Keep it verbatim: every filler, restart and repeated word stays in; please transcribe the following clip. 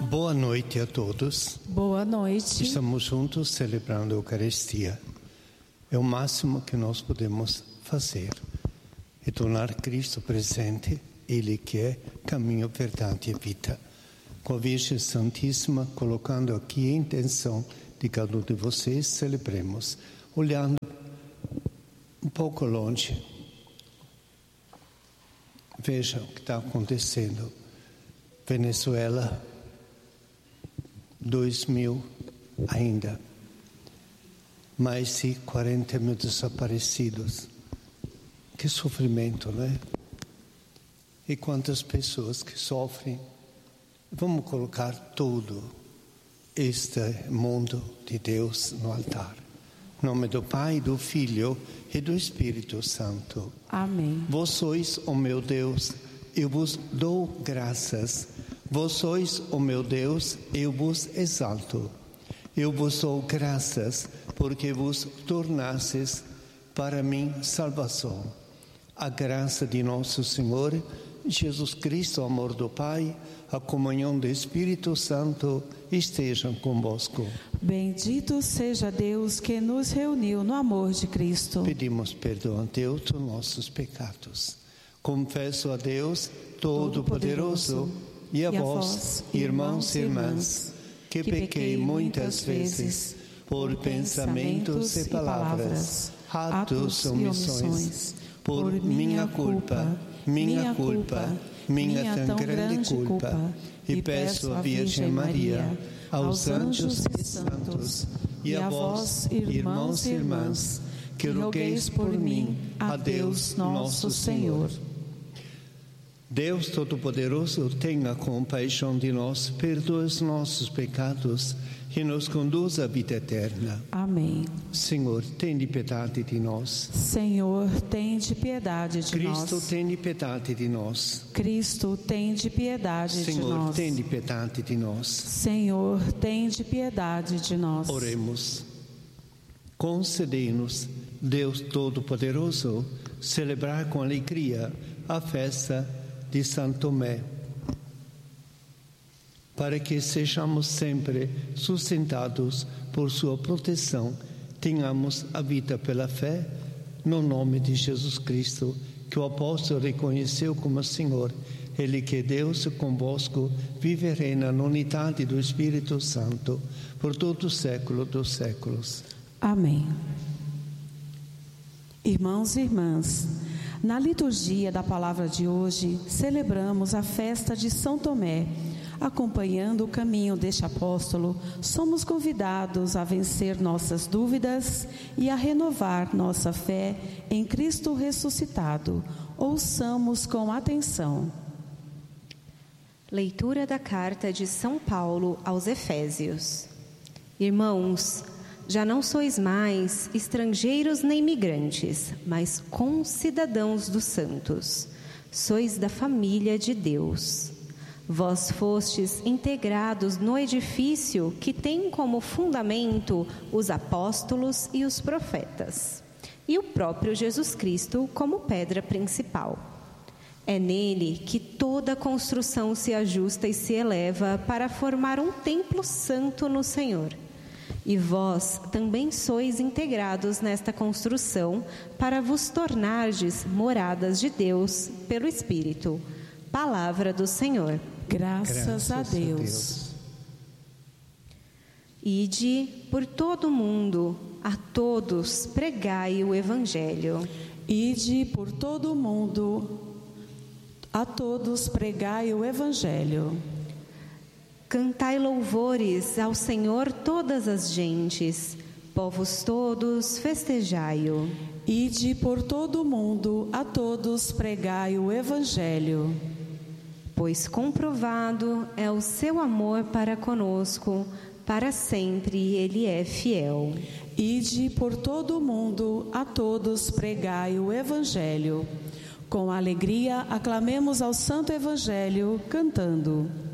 Boa noite a todos. Boa noite. Estamos juntos celebrando a Eucaristia. É o máximo que nós podemos fazer. É tornar Cristo presente, Ele que é caminho, verdade e vida. Com a Virgem Santíssima, colocando aqui a intenção de cada um de vocês, celebremos. Olhando um pouco longe, vejam o que está acontecendo. Venezuela, dois mil ainda, mais de quarenta mil desaparecidos. Que sofrimento, não é? E quantas pessoas que sofrem. Vamos colocar todo este mundo de Deus no altar. Em nome do Pai, do Filho e do Espírito Santo. Amém. Vós sois o meu Deus, eu vos dou graças. Vós sois o meu Deus, eu vos exalto. Eu vos dou graças, porque vos tornastes para mim salvação. A graça de nosso Senhor Jesus Cristo, o amor do Pai, a comunhão do Espírito Santo estejam convosco. Bendito seja Deus que nos reuniu no amor de Cristo. Pedimos perdão a Deus dos nossos pecados. Confesso a Deus Todo-Poderoso e a vós, irmãos e irmãs, que pequei muitas vezes por pensamentos e palavras, atos e omissões, por minha culpa, minha culpa, minha tão grande culpa, e peço à Virgem Maria, aos anjos e santos, e a vós, irmãos e irmãs, que rogueis por mim a Deus nosso Senhor. Deus Todo-Poderoso, tenha compaixão de nós, perdoe os nossos pecados e nos conduz à vida eterna. Amém. Senhor, tende piedade de nós. Senhor, tende piedade de nós. Cristo, tende piedade de nós. Cristo, tende piedade de Senhor, nós. tende piedade de nós. Senhor, tende piedade de nós. Oremos. Concedei-nos, Deus Todo-Poderoso, celebrar com alegria a festa de São Tomé, para que sejamos sempre sustentados por sua proteção, tenhamos a vida pela fé, no nome de Jesus Cristo, que o apóstolo reconheceu como Senhor. Ele que é Deus convosco, vive e reina na unidade do Espírito Santo, por todo o século dos séculos. Amém. Irmãos e irmãs, na liturgia da palavra de hoje, celebramos a festa de São Tomé. Acompanhando o caminho deste apóstolo, somos convidados a vencer nossas dúvidas e a renovar nossa fé em Cristo ressuscitado. Ouçamos com atenção. Leitura da carta de São Paulo aos Efésios. Irmãos, já não sois mais estrangeiros nem imigrantes, mas concidadãos dos santos. Sois da família de Deus. Vós fostes integrados no edifício que tem como fundamento os apóstolos e os profetas, e o próprio Jesus Cristo como pedra principal. É nele que toda a construção se ajusta e se eleva para formar um templo santo no Senhor. E vós também sois integrados nesta construção para vos tornardes moradas de Deus pelo Espírito. Palavra do Senhor. Graças, Graças a, Deus. a Deus. Ide por todo o mundo, a todos pregai o Evangelho. Ide por todo o mundo, a todos pregai o Evangelho. Cantai louvores ao Senhor todas as gentes, povos todos festejai-o. Ide por todo o mundo, a todos pregai o Evangelho. Pois comprovado é o seu amor para conosco, para sempre ele é fiel. Ide por todo o mundo, a todos pregai o Evangelho. Com alegria aclamemos ao Santo Evangelho, cantando.